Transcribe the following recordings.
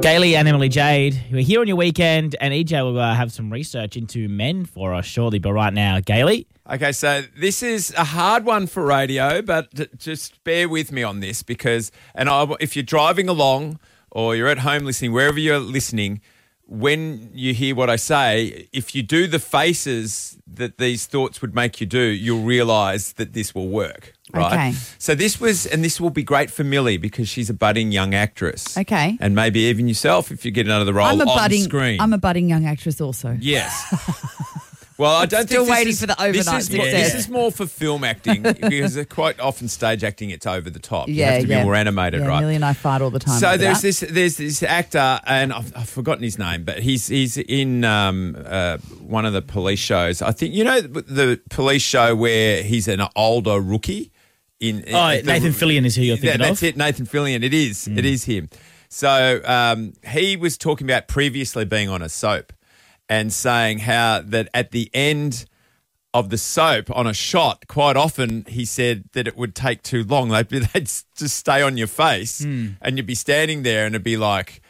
Gailey and Emily Jade, who are here on your weekend, and EJ will have some research into men for us shortly. But right now, Gailey. Okay, so this is a hard one for radio, but just bear with me on this because, if you're driving along or you're at home listening, wherever you're listening, when you hear what I say, if you do the faces that these thoughts would make you do, you'll realise that this will work. Right? Okay. So this will be great for Millie because she's a budding young actress. Okay. And maybe even yourself if you get another role on screen. I'm a budding young actress also. Yes. Well, I don't Still think waiting for the overnight This is more for film acting because quite often stage acting it's over the top. You have to be more animated, right? Millie and I fight all the time. So there's this actor, and I've forgotten his name, but he's in one of the police shows. I think the police show where he's an older rookie. Nathan Fillion is who you're thinking of. That's it, Nathan Fillion. It is. It is him. So he was talking about previously being on a soap and saying how that at the end of the soap on a shot, quite often he said that it would take too long. They'd just stay on your face and you'd be standing there and it'd be like,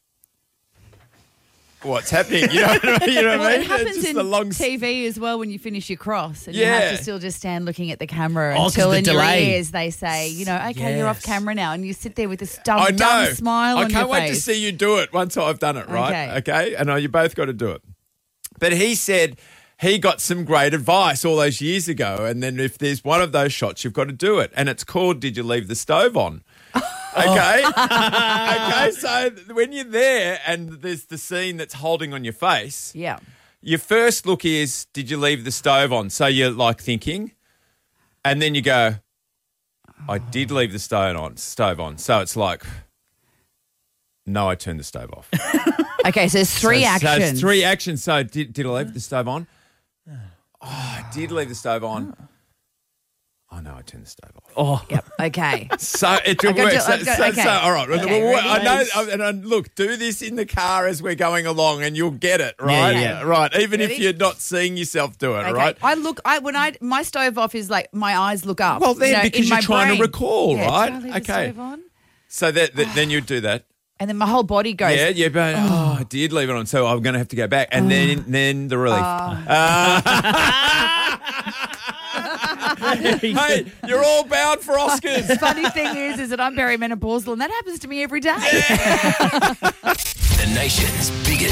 what's happening? You know what I mean? Well, it happens in TV as well when you finish your cross and you have to still just stand looking at the camera until in your ears they say, okay, you're off camera now, and you sit there with this dumb smile on your face. I can't wait to see you do it once I've done it, right? Okay? I know you both got to do it. But he said he got some great advice all those years ago, and then if there's one of those shots, you've got to do it. And it's called Did You Leave the Stove On? Okay. Okay, so when you're there and there's the scene that's holding on your face, your first look is, did you leave the stove on? So you're like thinking, and then you go, I did leave the stove on. So it's like, no, I turned the stove off. Okay, so there's three actions. So it's three actions. So did I leave the stove on? Oh, I did leave the stove on. Oh, no, I turned the stove off. Oh, yep. Okay. So it works. All right. Okay, and look, do this in the car as we're going along, and you'll get it, right? Yeah. Right. Even if you're not seeing yourself do it, right? My stove off is like my eyes look up. Well, then because you're trying to recall, right? Did I leave the stove on? So then you do that. And then my whole body goes. Yeah, but I did leave it on, so I'm going to have to go back, and then the relief. Hey, you're all bound for Oscars. The funny thing is that I'm perimenopausal, and that happens to me every day. The nation's biggest